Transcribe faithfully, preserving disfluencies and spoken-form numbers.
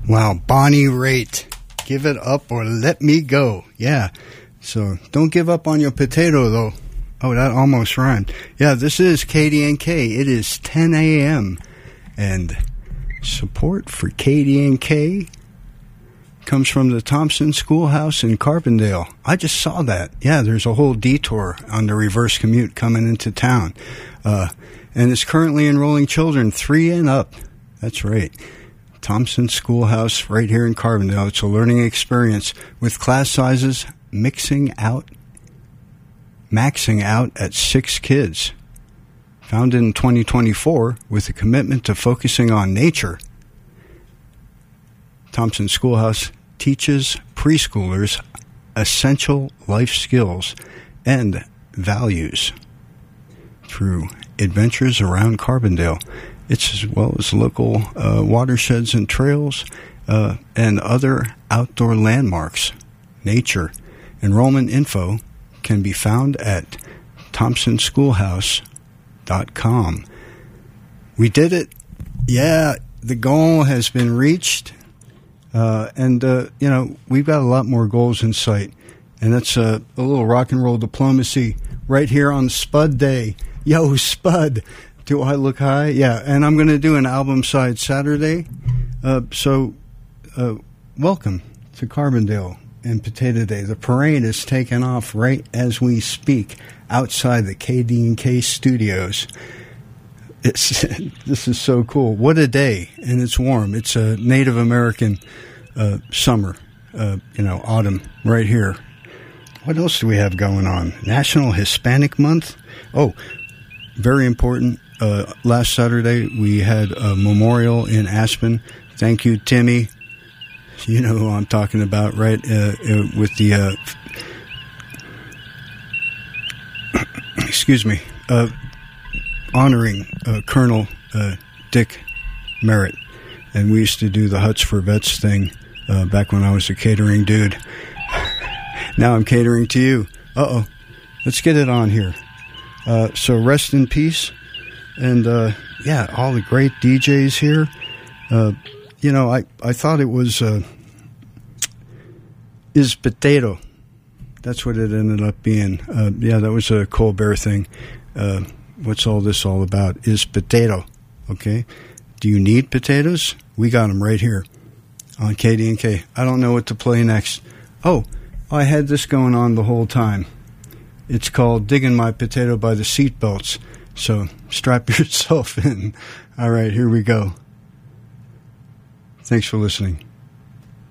Wow, Bonnie Raitt. Give it up or let me go. Yeah. So don't give up on your potato, though. Oh, that almost rhymed. Yeah, this is K D N K. It is ten a.m. And support for K D N K comes from the Thompson Schoolhouse in Carbondale. I just saw that. Yeah, there's a whole detour on the reverse commute coming into town. Uh, and it's currently enrolling children three and up. That's right. Thompson Schoolhouse right here in Carbondale. It's a learning experience with class sizes mixing out, maxing out at six kids. Founded in twenty twenty-four with a commitment to focusing on nature, Thompson Schoolhouse teaches preschoolers essential life skills and values through adventures around Carbondale. It's as well as local uh, watersheds and trails uh, and other outdoor landmarks. Nature. Enrollment info can be found at thompson schoolhouse dot com. We did it. Yeah, the goal has been reached. Uh, and, uh, you know, we've got a lot more goals in sight. And that's uh, a little rock and roll diplomacy right here on Spud Day. Yo, Spud. Do I look high? Yeah, and I'm going to do an album side Saturday. Uh, so, uh, welcome to Carbondale and Potato Day. The parade is taking off right as we speak outside the K D N K studios. It's this is so cool. What a day, and it's warm. It's a Native American uh, summer, uh, you know, autumn right here. What else do we have going on? National Hispanic Month. Oh, very important. Uh, last Saturday, we had a memorial in Aspen. Thank you, Timmy. You know who I'm talking about, right? Uh, uh, with the, uh, excuse me, uh, honoring uh, Colonel uh, Dick Merritt. And we used to do the Huts for Vets thing uh, back when I was a catering dude. Now I'm catering to you. Uh-oh. Let's get it on here. Uh, so rest in peace. And, uh, yeah, all the great D Js here. Uh, you know, I, I thought it was, uh, is potato. That's what it ended up being. Uh, yeah, that was a Colbert thing. Uh, what's all this all about? Is potato. Okay? Do you need potatoes? We got them right here on K D N K. I don't know what to play next. Oh, I had this going on the whole time. It's called Digging My Potato by the Seatbelts. So strap yourself in. All right, here we go. Thanks for listening.